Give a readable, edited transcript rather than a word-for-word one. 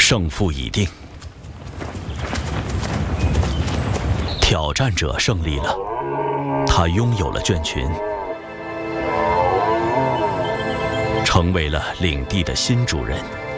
胜负已定，挑战者胜利了，他拥有了圈群，成为了领地的新主人。